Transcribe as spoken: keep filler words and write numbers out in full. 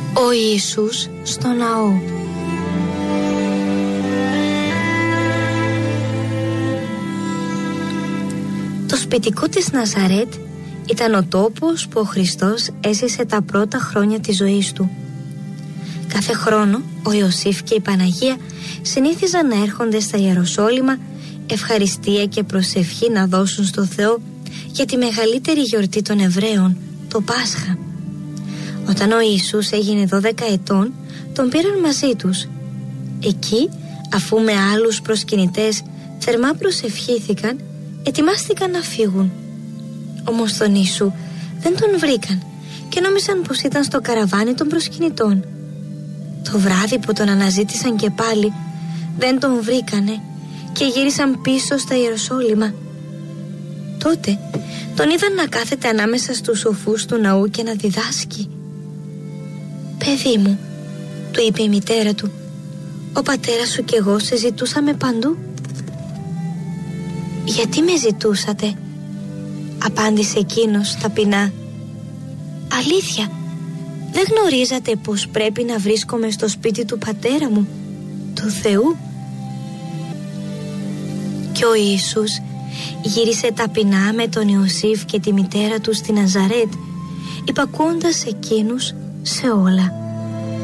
Ο Ιησούς στο ναό. Το σπιτικό της Ναζαρέτ ήταν ο τόπος που ο Χριστός έζησε τα πρώτα χρόνια της ζωής του. Κάθε χρόνο ο Ιωσήφ και η Παναγία συνήθιζαν να έρχονται στα Ιεροσόλυμα ευχαριστία και προσευχή να δώσουν στο Θεό για τη μεγαλύτερη γιορτή των Εβραίων, το Πάσχα. Όταν ο Ιησούς έγινε δώδεκα ετών, τον πήραν μαζί τους. Εκεί, αφού με άλλους προσκυνητές θερμά προσευχήθηκαν, ετοιμάστηκαν να φύγουν. Όμως τον Ιησού δεν τον βρήκαν και νόμισαν πως ήταν στο καραβάνι των προσκυνητών. Το βράδυ που τον αναζήτησαν και πάλι, δεν τον βρήκανε και γύρισαν πίσω στα Ιεροσόλυμα. Τότε τον είδαν να κάθεται ανάμεσα στους σοφούς του ναού και να διδάσκει. «Παιδί μου», του είπε η μητέρα του, «ο πατέρας σου και εγώ σε ζητούσαμε παντού». «Γιατί με ζητούσατε?» απάντησε εκείνος ταπεινά. «Αλήθεια, δεν γνωρίζατε πως πρέπει να βρίσκομαι στο σπίτι του πατέρα μου, του Θεού?» Και ο Ιησούς γύρισε ταπεινά με τον Ιωσήφ και τη μητέρα του στη Ναζαρέτ, υπακούοντας εκείνους σε όλα.